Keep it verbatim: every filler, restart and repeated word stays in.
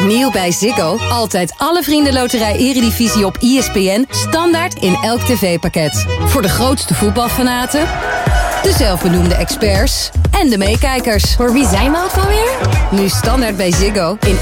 Nieuw bij Ziggo. Altijd alle Vriendenloterij Eredivisie op E S P N. Standaard in elk tv-pakket. Voor de grootste voetbalfanaten, de zelfbenoemde experts en de meekijkers. Voor wie zijn we ook alweer? Nu standaard bij Ziggo in